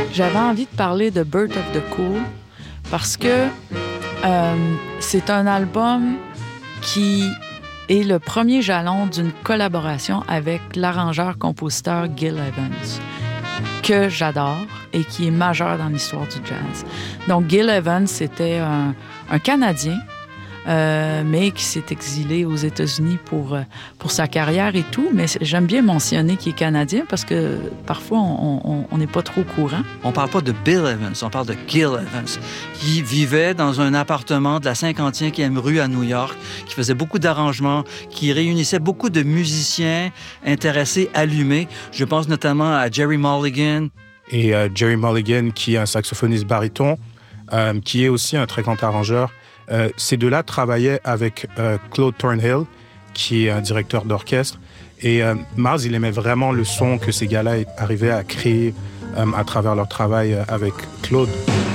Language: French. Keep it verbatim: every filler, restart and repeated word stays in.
J'avais envie de parler de Birth of the Cool parce que euh, c'est un album qui est le premier jalon d'une collaboration avec l'arrangeur-compositeur Gil Evans, que j'adore et qui est majeur dans l'histoire du jazz. Donc, Gil Evans, c'était un, un Canadien, euh, mais qui s'est exilé aux États-Unis pour, pour sa carrière et tout. Mais j'aime bien mentionner qu'il est Canadien parce que parfois, on n'est pas trop au courant. On ne parle pas de Bill Evans, on parle de Gil Evans, qui vivait dans un appartement de la cinquantième rue à New York, qui faisait beaucoup d'arrangements, qui réunissait beaucoup de musiciens intéressés, allumés. Je pense notamment à Jerry Mulligan. Et euh, Jerry Mulligan, qui est un saxophoniste baryton, euh, qui est aussi un très grand arrangeur. Euh, ces deux-là travaillaient avec euh, Claude Thornhill, qui est un directeur d'orchestre. Et euh, Mars, il aimait vraiment le son que ces gars-là arrivaient à créer euh, à travers leur travail avec Claude.